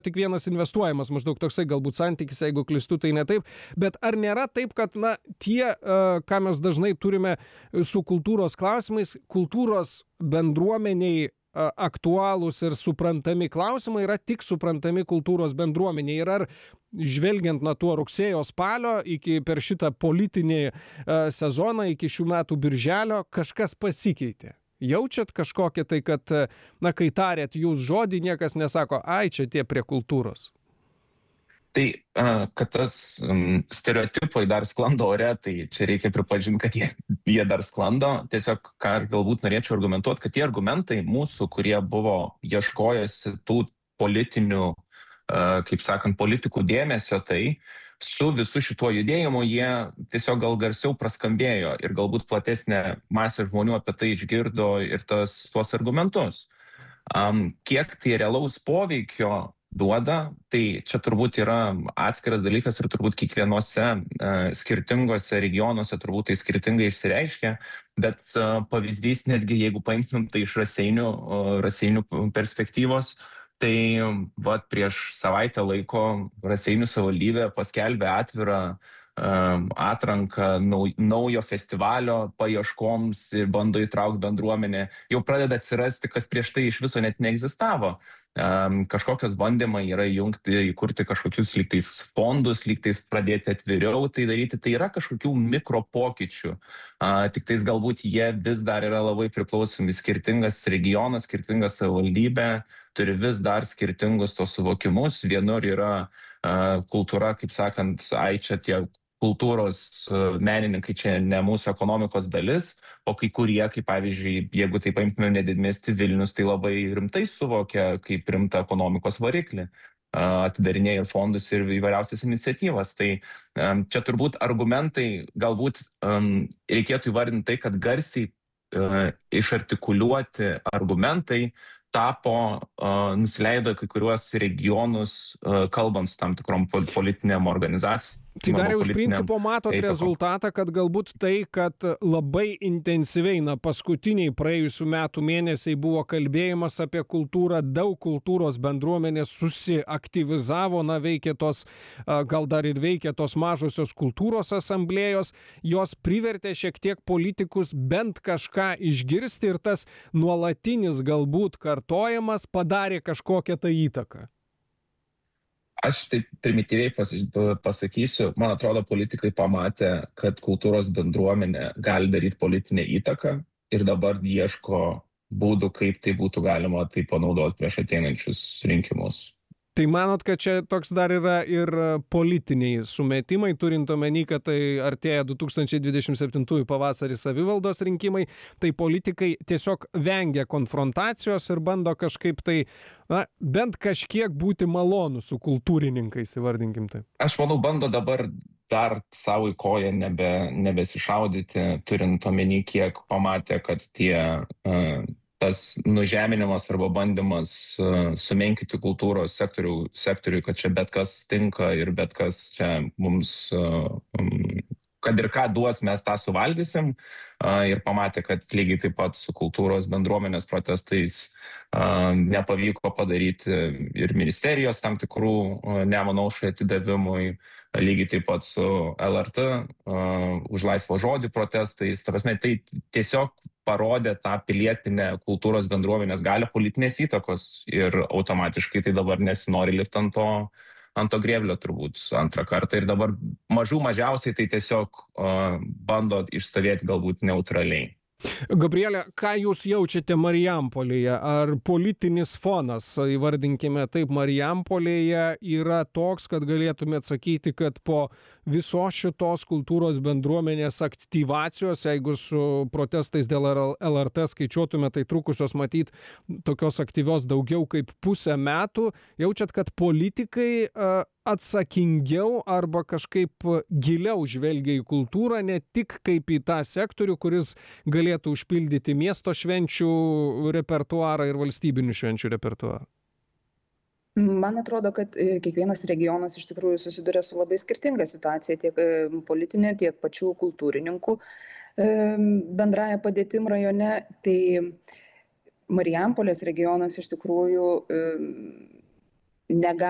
tik vienas investuojamas, maždaug toksai galbūt santykis, jeigu klystu, tai ne taip. Bet ar nėra taip, kad tie, ką mes dažnai turime su kultūros klausimais, kultūros bendruomeniai aktualūs ir suprantami klausimai yra tik suprantami kultūros bendruomeniai. Ir ar žvelgiant nuo tuo rugsėjo spalio iki per šitą politinį sezoną, iki šių metų birželio, kažkas pasikeitė? Jaučiat kažkokią tai, kad, kai tarėt jūs žodį, niekas nesako, ai, čia tie prie kultūros? Tai, kad tas stereotipai dar sklando ore, tai čia reikia pripažinti, kad jie dar sklando. Tiesiog, ką galbūt norėčiau argumentuoti, kad tie argumentai mūsų, kurie buvo ieškojasi tų politinių, kaip sakant, politikų dėmesio, tai su visu šituo judėjimu jie tiesiog gal garsiau praskambėjo ir galbūt platesnė masė žmonių apie tai išgirdo ir tuos argumentus. Kiek tai realaus poveikio duoda, tai čia turbūt yra atskiras dalykas ir turbūt kiekvienose skirtingose regionuose turbūt tai skirtingai išsireiškia, bet pavyzdys netgi, jeigu paimtumėm tai iš Raseinių perspektyvos, tai prieš savaitę laiko Raseinių savivaldybė paskelbė atvirą atranką naujo festivalio paieškoms ir bando įtraukti bendruomenę. Jau pradeda atsirasti, kas prieš tai iš viso net neegzistavo. Kažkokios bandymai yra įkurti kažkokius lygtais fondus, lygtais pradėti atviriau tai daryti. Tai yra kažkokių mikropokyčių. Tiktais galbūt jie vis dar yra labai priklausomi. Skirtingas regionas, skirtinga savivaldybė turi vis dar skirtingus tos suvokimus. Vienur yra kultūra, kaip sakant, čia tie kultūros menininkai čia ne mūsų ekonomikos dalis, o kai kurie, kaip pavyzdžiui, jeigu tai paimtume nedidmiestį Vilnius, tai labai rimtai suvokia kaip rimtą ekonomikos variklį, atidarinėja ir fondus ir įvairiausias iniciatyvas. Tai čia turbūt argumentai, galbūt reikėtų įvardinti tai, kad garsiai išartikuliuoti argumentai nusileido kai kuriuos regionus, kalbant su tam tikrom politinėm organizacijom. Tai dar jau iš principo matot rezultatą, kad galbūt tai, kad labai intensyviai, paskutiniai praėjusių metų mėnesiai buvo kalbėjimas apie kultūrą, daug kultūros bendruomenės susiaktyvizavo, veikia tos, gal dar ir veikia tos mažosios kultūros asamblėjos, jos privertė šiek tiek politikus bent kažką išgirsti ir tas nuolatinis galbūt kartojimas padarė kažkokią tą įtaką. Aš taip primityviai pasakysiu, man atrodo, politikai pamatė, kad kultūros bendruomenė gali daryti politinę įtaką ir dabar ieško būdų, kaip tai būtų galima tai panaudoti prieš ateinančius rinkimus. Tai manot, kad čia toks dar yra ir politiniai sumetimai, turint omeny, kad tai artėja 2027 pavasarį savivaldos rinkimai, tai politikai tiesiog vengia konfrontacijos ir bando kažkaip tai, bent kažkiek būti malonų su kultūrininkais, įvardinkim tai. Aš manau, bando dabar dar savo į koją nebesišaudyti, turint omeny, kiek pamatė, kad tas nužeminimas arba bandymas sumenkinti kultūros sektoriui, kad čia bet kas tinka ir bet kas čia mums, kad ir ką duos, mes tą suvalgysim. Ir pamatė, kad lygiai taip pat su kultūros bendruomenės protestais nepavyko padaryti ir ministerijos tam tikrų Nemuno aušrai atidavimui, lygiai taip pat su LRT už laisvą žodį protestais. Ta prasme, tai tiesiog parodė tą pilietinę kultūros bendruomenės galią politinės įtakos ir automatiškai tai dabar nesinori lipti ant to grėblio turbūt antrą kartą ir dabar mažiausiai tai tiesiog bando išstovėti galbūt neutraliai. Gabrielė, ką jūs jaučiate Marijampolėje? Ar politinis fonas, įvardinkime taip, Marijampolėje yra toks, kad galėtumėte sakyti, kad po visos šitos kultūros bendruomenės aktyvacijos, jeigu su protestais dėl LRT skaičiuotume, tai trukusios matyt tokios aktyvios daugiau kaip pusę metų, jaučiat, kad politikai atsakingiau arba kažkaip giliau žvelgia į kultūrą, ne tik kaip į tą sektorių, kuris galėtų užpildyti miesto švenčių repertuarą ir valstybinių švenčių repertuarą? Man atrodo, kad kiekvienas regionas iš tikrųjų susiduria su labai skirtinga situacija, tiek politinė, tiek pačių kultūrininkų bendraja padėtim rajone. Tai Marijampolės regionas iš tikrųjų negali